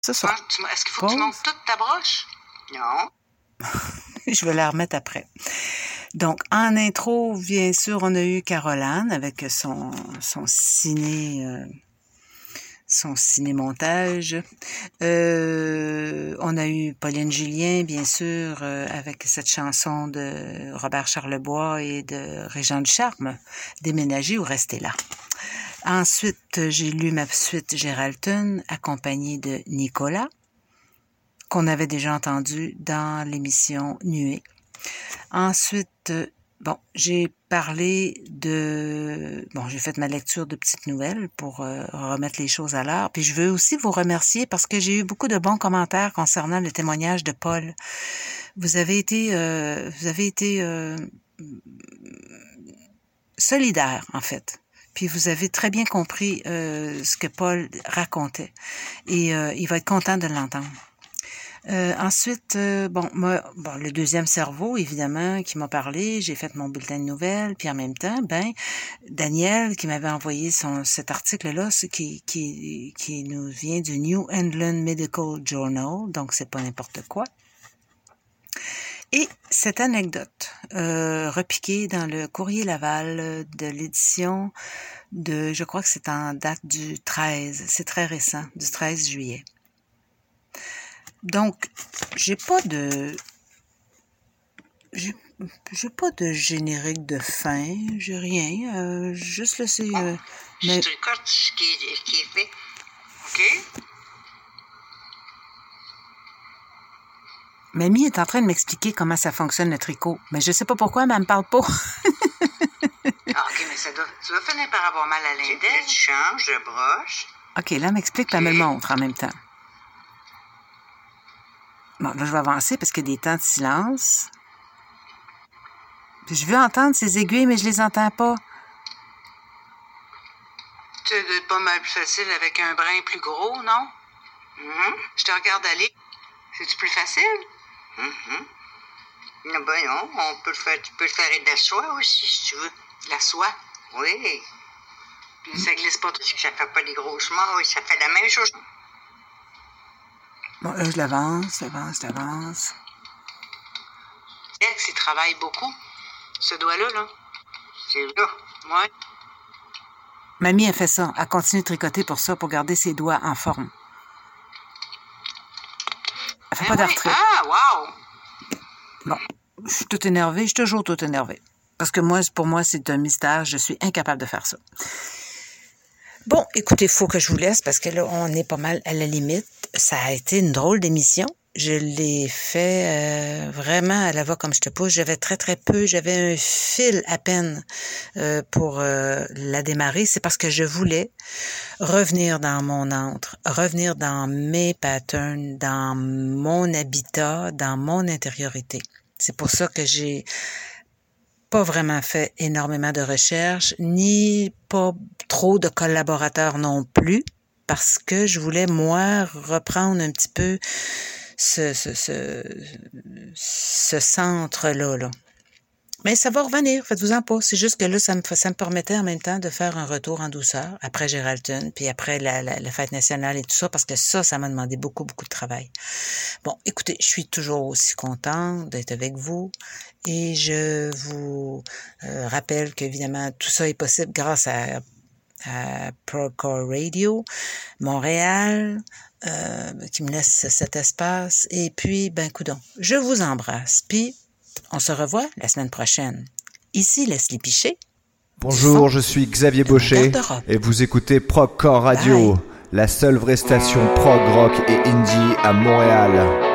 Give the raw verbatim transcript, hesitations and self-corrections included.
ça sur Hein, tu- Est-ce qu'il faut que tu pause. montes toute ta broche? Non. Je vais la remettre après. Donc, en intro, bien sûr, on a eu Caroline avec son, son ciné, euh, son ciné-montage. Euh, on a eu Pauline Julien, bien sûr, euh, avec cette chanson de Robert Charlebois et de Régent Ducharme, Déménager ou rester là. Ensuite, j'ai lu ma suite Géraldton, accompagnée de Nicolas, qu'on avait déjà entendu dans l'émission Nuée. Ensuite, bon, j'ai parlé de... Bon, j'ai fait ma lecture de petites nouvelles pour euh, remettre les choses à l'heure. Puis je veux aussi vous remercier parce que j'ai eu beaucoup de bons commentaires concernant le témoignage de Paul. Vous avez été... Euh, vous avez été... Euh, solidaire, en fait. Puis vous avez très bien compris euh, ce que Paul racontait. Et euh, il va être content de l'entendre. Euh, ensuite, euh, bon, moi, bon, le deuxième cerveau, évidemment, qui m'a parlé, j'ai fait mon bulletin de nouvelles, puis en même temps, ben, Daniel, qui m'avait envoyé son, cet article-là, ce qui, qui, qui nous vient du New England Medical Journal, donc c'est pas n'importe quoi. Et cette anecdote, euh, repiquée dans le Courrier Laval de l'édition de, je crois que c'est en date du treize, c'est très récent, du treize juillet. Donc, j'ai pas de, j'ai, j'ai pas de générique de fin, j'ai rien, euh, juste laisser, euh, Je mais, tricote ce qui est, ce qui est fait. OK? Mamie est en train de m'expliquer comment ça fonctionne le tricot, mais je sais pas pourquoi, mais elle me parle pas. Ah, OK, mais ça doit, tu dois finir par avoir mal à l'index. Tu changes de broche. OK, là, elle m'explique, puis elle me le montre en même temps. Bon, là, je vais avancer parce qu'il y a des temps de silence. Puis je veux entendre ces aiguilles, mais je les entends pas. C'est pas mal plus facile avec un brin plus gros, non? Mm-hmm. Je te regarde aller. C'est-tu plus facile? Mm-hmm. Non, ben non, on peut le faire, tu peux le faire avec de la soie aussi, si tu veux. De la soie? Oui. Puis ça glisse pas trop, ça fait pas des gros chemins, oui, ça fait la même chose. Bon, là, je l'avance, je l'avance, je l'avance. Ex, il travaille beaucoup. Ce doigt-là, là. C'est là. Ouais. Mamie a fait ça. Elle continue de tricoter pour ça, pour garder ses doigts en forme. Elle fait Ben pas oui. d'arthrite. Ah, wow! Bon, je suis toute énervée, je suis toujours toute énervée. Parce que moi, pour moi, c'est un mystère, je suis incapable de faire ça. Bon, écoutez, il faut que je vous laisse parce que là, on est pas mal à la limite. Ça a été une drôle d'émission. Je l'ai fait euh, vraiment à la voix comme je te pousse. J'avais très, très peu. J'avais un fil à peine euh, pour euh, la démarrer. C'est parce que je voulais revenir dans mon antre, revenir dans mes patterns, dans mon habitat, dans mon intériorité. C'est pour ça que j'ai pas vraiment fait énormément de recherches, ni pas trop de collaborateurs non plus, parce que je voulais, moi, reprendre un petit peu ce, ce, ce, ce centre-là, là. Mais ça va revenir, faites-vous-en pas. C'est juste que là, ça me, ça me permettait en même temps de faire un retour en douceur après Géraldton, puis après la, la, la fête nationale et tout ça, parce que ça, ça m'a demandé beaucoup, beaucoup de travail. Bon, écoutez, je suis toujours aussi contente d'être avec vous et je vous euh, rappelle qu'évidemment, tout ça est possible grâce à, à Procore Radio, Montréal, euh, qui me laisse cet espace. Et puis, ben, coudonc, je vous embrasse. Puis, on se revoit la semaine prochaine. Ici, Leslie Piché. Bonjour, je suis Xavier Baucher et vous écoutez Procore Radio, Bye. La seule vraie station prog rock et indie à Montréal.